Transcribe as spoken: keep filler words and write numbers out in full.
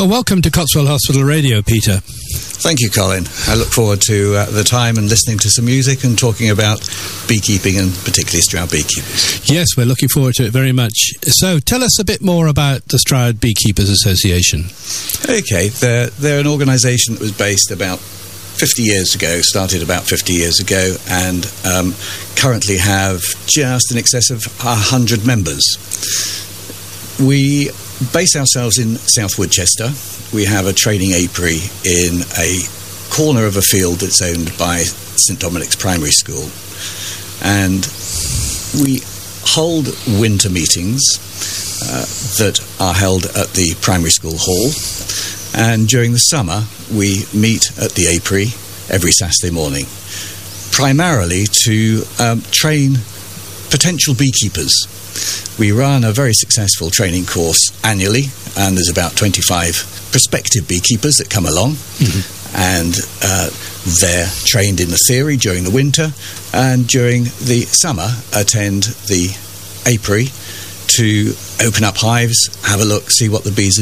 Well, welcome to Cotswold Hospital Radio, Peter. Thank you, Colin. I look forward to uh, the time and listening to some music and talking about beekeeping and particularly Stroud beekeepers. Yes, we're looking forward to it very much. So tell us a bit more about the Stroud Beekeepers Association. Okay, they're, they're an organisation that was based about fifty years ago, started about fifty years ago, and um, currently have just in excess of one hundred members. We base ourselves in South Woodchester. We have a training apiary in a corner of a field that's owned by St Dominic's Primary School. And we hold winter meetings uh, that are held at the primary school hall. And during the summer, we meet at the apiary every Saturday morning, primarily to um, train potential beekeepers. We run a very successful training course annually, and there's about twenty-five prospective beekeepers that come along, mm-hmm. and uh, they're trained in the theory during the winter, and during the summer attend the apiary to open up hives, have a look, see what the bees are